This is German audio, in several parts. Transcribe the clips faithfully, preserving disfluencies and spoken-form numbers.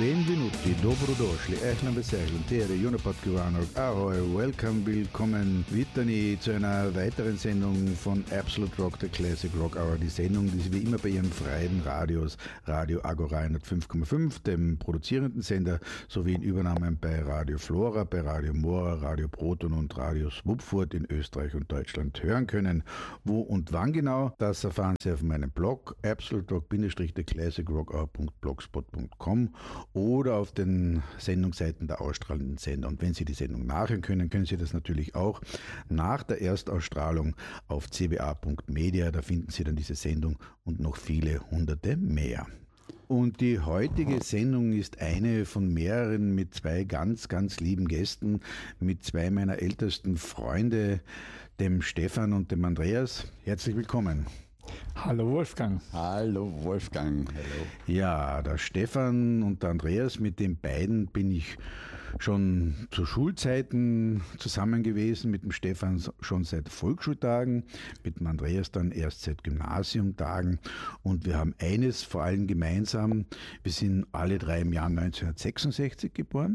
Benvenuti, dobrodošli, ehlan vesehlan, tere, Junapodkivanok, ahoi, welcome, willkommen, Vitani zu einer weiteren Sendung von Absolute Rock, der Classic Rock Hour. Die Sendung, die Sie wie immer bei Ihren freien Radios, Radio Agora hundertfünf Komma fünf, dem produzierenden Sender, sowie in Übernahmen bei Radio Flora, bei Radio Mora, Radio Proton und Radio Swupfurt in Österreich und Deutschland hören können. Wo und wann genau, das erfahren Sie auf meinem Blog absolute rock classic rock hour punkt blogspot punkt com oder auf den Sendungsseiten der ausstrahlenden Sender. Und wenn Sie die Sendung nachhören können, können Sie das natürlich auch nach der Erstausstrahlung auf c b a punkt media. Da finden Sie dann diese Sendung und noch viele hunderte mehr. Und die heutige Sendung ist eine von mehreren mit zwei ganz, ganz lieben Gästen, mit zwei meiner ältesten Freunde, dem Stefan und dem Andreas. Herzlich willkommen. Hallo Wolfgang. Hallo Wolfgang. Hallo. Ja, der Stefan und der Andreas, mit den beiden bin ich schon zu Schulzeiten zusammen gewesen, mit dem Stefan schon seit Volksschultagen, mit dem Andreas dann erst seit Gymnasiumtagen, und wir haben eines vor allem gemeinsam: wir sind alle drei im Jahr neunzehnhundertsechsundsechzig geboren,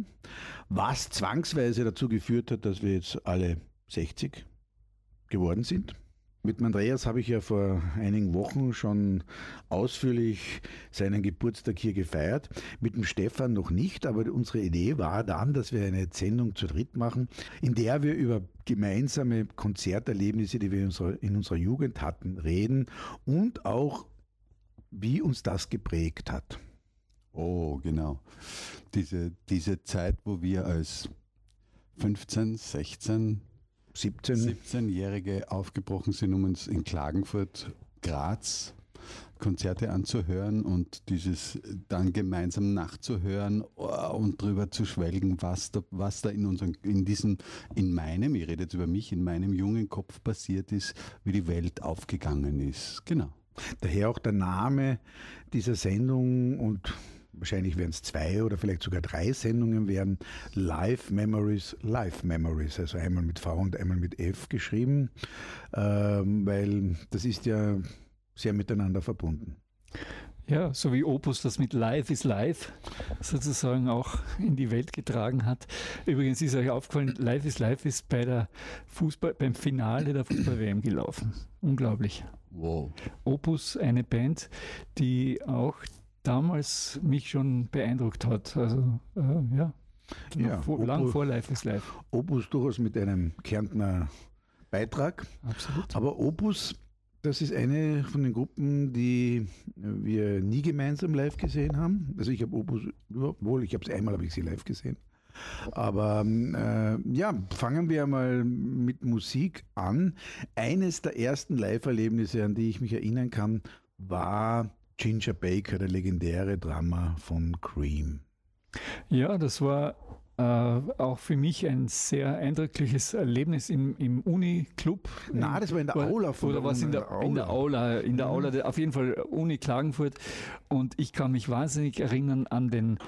was zwangsweise dazu geführt hat, dass wir jetzt alle sechzig geworden sind. Mit dem Andreas habe ich ja vor einigen Wochen schon ausführlich seinen Geburtstag hier gefeiert. Mit dem Stefan noch nicht, aber unsere Idee war dann, dass wir eine Sendung zu dritt machen, in der wir über gemeinsame Konzerterlebnisse, die wir in unserer, in unserer Jugend hatten, reden und auch, wie uns das geprägt hat. Oh, genau. Diese, diese Zeit, wo wir als fünfzehn, sechzehn, siebzehn siebzehnjährige aufgebrochen sind, um uns in Klagenfurt, Graz Konzerte anzuhören und dieses dann gemeinsam nachzuhören und drüber zu schwelgen, was da, was da in unserem, in diesem, in meinem, ich rede jetzt über mich, in meinem jungen Kopf passiert ist, wie die Welt aufgegangen ist. Genau. Daher auch der Name dieser Sendung, und wahrscheinlich werden es zwei oder vielleicht sogar drei Sendungen werden: Live Memories, Live Memories, also einmal mit V und einmal mit F geschrieben, ähm, weil das ist ja sehr miteinander verbunden. Ja, so wie Opus das mit Live is Live sozusagen auch in die Welt getragen hat. Übrigens ist euch aufgefallen, Live is Live ist bei der Fußball, beim Finale der Fußball-W M gelaufen. Unglaublich. Wow. Opus, eine Band, die auch damals mich schon beeindruckt hat. Also äh, ja, ja vor, Opus, lang vor Live is Live. Opus durchaus mit einem Kärntner Beitrag. Absolut. Aber Opus, das ist eine von den Gruppen, die wir nie gemeinsam live gesehen haben. Also ich habe Opus, wohl, ich habe es einmal, habe ich sie live gesehen. Aber äh, ja, fangen wir mal mit Musik an. Eines der ersten Live-Erlebnisse, an die ich mich erinnern kann, war Ginger Baker, der legendäre Drummer von Cream. Ja, das war äh, auch für mich ein sehr eindrückliches Erlebnis im, im Uni-Club. Na, das war in der war, Aula von Oder was in der, in der Aula? In der Aula, auf jeden Fall Uni Klagenfurt. Und ich kann mich wahnsinnig erinnern an den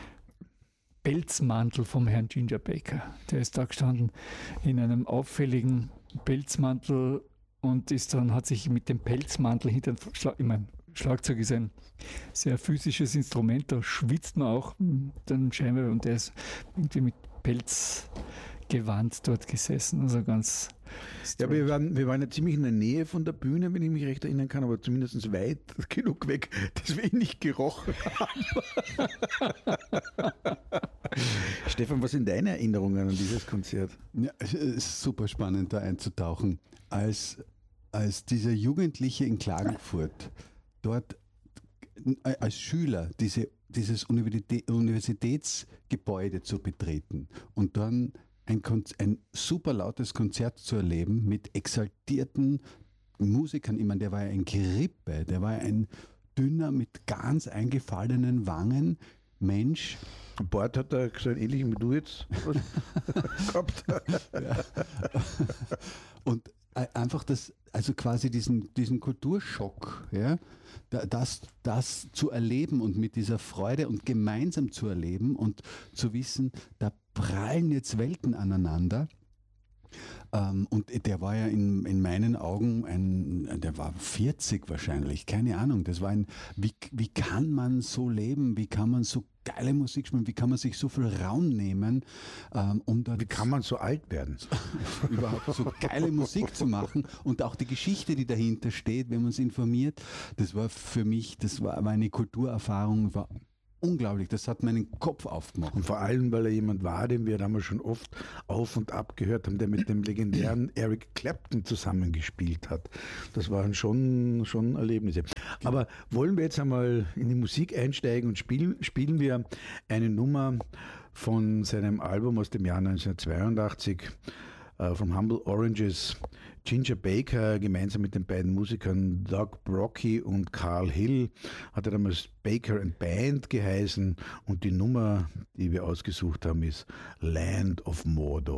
Pelzmantel vom Herrn Ginger Baker. Der ist da gestanden in einem auffälligen Pelzmantel und ist dann, hat sich mit dem Pelzmantel hinter den Schlag, ich meine, Schlagzeug ist ein sehr physisches Instrument, da schwitzt man auch dann scheinbar, und der ist irgendwie mit Pelzgewand dort gesessen, also ganz... Ja, aber wir waren, wir waren ja ziemlich in der Nähe von der Bühne, wenn ich mich recht erinnern kann, aber zumindest weit genug weg, dass wir ihn nicht gerochen haben. Stefan, was sind deine Erinnerungen an dieses Konzert? Ja, es ist super spannend, da einzutauchen. Als, als dieser Jugendliche in Klagenfurt dort als Schüler diese, dieses Universitätsgebäude zu betreten und dann ein, ein super lautes Konzert zu erleben mit exaltierten Musikern. Ich meine, der war ja ein Gerippe, der war ein dünner, mit ganz eingefallenen Wangen Mensch. Bart hat er so einen ähnlichen wie du jetzt gehabt. Ja. Und einfach das, also quasi diesen, diesen Kulturschock, ja, das, das zu erleben und mit dieser Freude und gemeinsam zu erleben und zu wissen, da prallen jetzt Welten aneinander. Ähm, und der war ja in, in meinen Augen ein, der war vierzig wahrscheinlich, keine Ahnung. Das war ein, wie, wie kann man so leben? Wie kann man so geile Musik spielen? Wie kann man sich so viel Raum nehmen, ähm, um da Wie kann man so alt werden? überhaupt so geile Musik zu machen und auch die Geschichte, die dahinter steht, wenn man es informiert. Das war für mich, das war, war eine Kulturerfahrung, war unglaublich, das hat meinen Kopf aufgemacht. Und vor allem, weil er jemand war, den wir damals schon oft auf und ab gehört haben, der mit dem legendären Eric Clapton zusammengespielt hat. Das waren schon, schon Erlebnisse. Aber wollen wir jetzt einmal in die Musik einsteigen und spielen, spielen wir eine Nummer von seinem Album aus dem Jahr neunzehnhundertzweiundachtzig, äh, von Humble Oranges. Ginger Baker gemeinsam mit den beiden Musikern Doug Brockie und Carl Hill hat er damals Baker and Band geheißen und die Nummer, die wir ausgesucht haben, ist Land of Mordor.